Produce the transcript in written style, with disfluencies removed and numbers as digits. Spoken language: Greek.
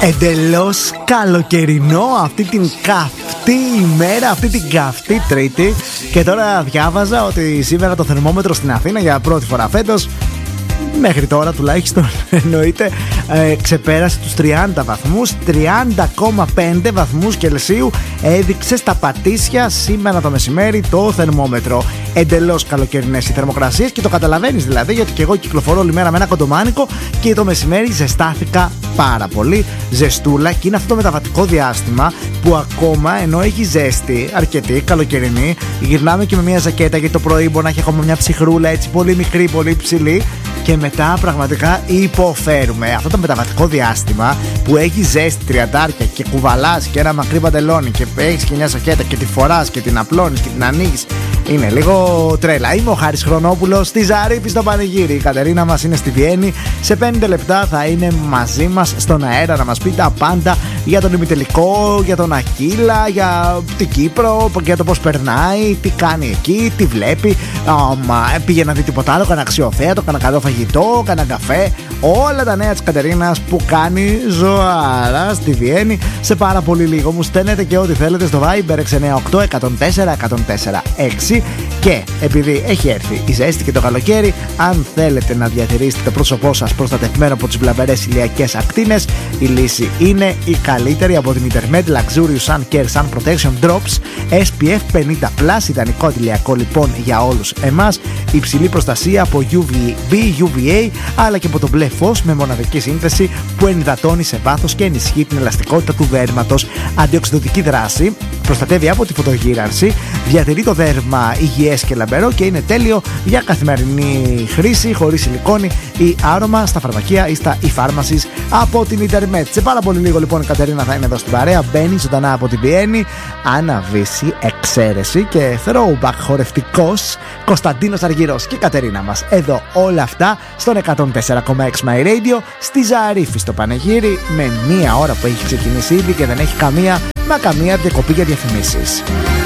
Εντελώς καλοκαιρινό αυτή την καυτή ημέρα, αυτή την καυτή Τρίτη. Και τώρα διάβαζα ότι σήμερα το θερμόμετρο στην Αθήνα για πρώτη φορά φέτος, μέχρι τώρα τουλάχιστον εννοείται, ξεπέρασε τους 30 βαθμούς. 30,5 βαθμούς Κελσίου έδειξε στα Πατήσια σήμερα το μεσημέρι το θερμόμετρο. Εντελώς καλοκαιρινές οι θερμοκρασίες και το καταλαβαίνεις δηλαδή, γιατί και εγώ κυκλοφορώ όλη μέρα με ένα κοντομάνικο και το μεσημέρι ζεστάθηκα πάρα πολύ. Ζεστούλα, και είναι αυτό το μεταβατικό διάστημα που ακόμα ενώ έχει ζέστη αρκετή, καλοκαιρινή, γυρνάμε και με μια ζακέτα, γιατί το πρωί μπορεί να έχει ακόμα μια ψυχρούλα έτσι πολύ μικρή, πολύ ψηλή. Και μετά πραγματικά υποφέρουμε. Αυτό το μεταβατικό διάστημα που έχει ζέστη, τριαντάρια και κουβαλάς και ένα μακρύ παντελόνι και έχεις και μια ζακέτα και τη φοράς και την απλώνεις και την ανοίγεις, είναι λίγο τρέλα. Είμαι ο Χάρης Χρονόπουλος στη Ζαρίφη στο Πανηγύρι. Η Κατερίνα μας είναι στη Βιέννη. Σε 5 λεπτά θα είναι μαζί μας στον αέρα να μας πει τα πάντα για τον ημιτελικό, για τον Ακύλα, για την Κύπρο, για το πώς περνάει, τι κάνει εκεί, τι βλέπει. Πήγε να δει τίποτα άλλο, κανένα αξιοθέατο, κανένα καλό φαγητό, κανένα καφέ. Όλα τα νέα της Κατερίνας που κάνει ζωάρα στη Βιέννη σε πάρα πολύ λίγο. Μου στέλνετε και ό,τι θέλετε στο Viber 698 104 104 6. Και επειδή έχει έρθει η ζέστη και το καλοκαίρι, αν θέλετε να διατηρήσετε το πρόσωπό σας προστατευμένο από τις βλαβερές ηλιακές ακτίνες, η λύση είναι η καλύτερη από την Intermed Luxurious Sun Care Sun Protection Drops SPF 50+. Ιδανικό αντιλιακό λοιπόν για όλους εμάς. Υψηλή προστασία από UVB, UVA αλλά και από το μπλε φως με μοναδική σύνθεση που ενυδατώνει σε βάθος και ενισχύει την ελαστικότητα του δέρματος. Αντιοξυδοτική δράση, προστατεύει από τη φωτογύρανση, διατηρεί το δέρμα υγιές και λαμπερό και είναι τέλειο για καθημερινή χρήση, χωρίς σιλικόνη ή άρωμα, στα φαρμακεία ή στα e-pharmacies από την Intermed. Σε πάρα πολύ λίγο λοιπόν η Κατερίνα θα είναι εδώ στην παρέα. Μπαίνει ζωντανά από την Βιέννη. Άννα Βύση, εξαίρεση και throwback χορευτικός Κωνσταντίνος Αργυρός και η Κατερίνα μας. Εδώ όλα αυτά στον 104,6 My Radio στη Ζαρίφη στο Πανεγύρι, με μία ώρα που έχει ξεκινήσει ήδη και δεν έχει καμία διακοπή για διαφημίσεις.